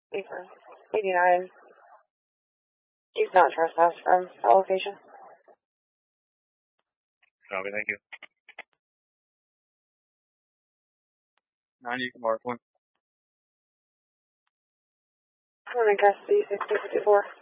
April 89. He's not trespassed from that location. Okay, thank you. 90, you can mark one. I'm in custody, 6054.